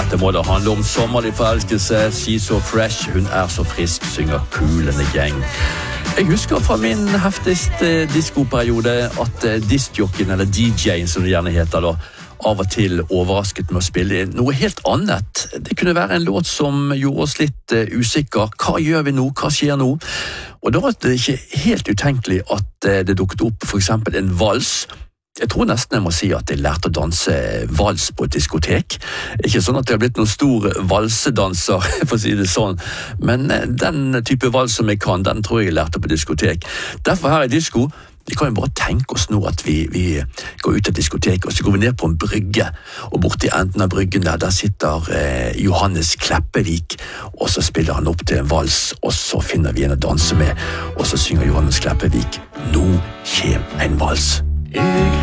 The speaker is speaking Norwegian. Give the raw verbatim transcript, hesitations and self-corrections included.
Det må da handle om sommerlig forelskelse. She's so fresh, hun er så frisk, synger Kulende Gang. Jeg husker fra min heftigste diskoperiode at diskjokken, eller D J-en som det gjerne heter da, av og til overrasket med å spille noe helt annet. Det kunne være en låt som gjorde oss litt uh, usikker. Hva gjør vi nå? Hva skjer nå? Og da var det ikke helt utenkelig at uh, det dukket opp for eksempel en vals. Jeg tror nesten jeg må si at jeg lærte å danse vals på et diskotek. Ikke sånn at jeg har blitt noen stor valsedanser, for å si det sånn, men den type vals som jeg kan, den tror jeg jeg lærte på diskotek. Derfor her i disko, vi kan jo bare tenke oss nå at vi, vi går ut av diskoteket, og så går vi ned på en brygge, og borte i enden av bryggen der, der sitter eh, Johannes Kleppevik, og så spiller han opp til en vals, og så finner vi en å danse med, og så synger Johannes Kleppevik, nå kjem en vals.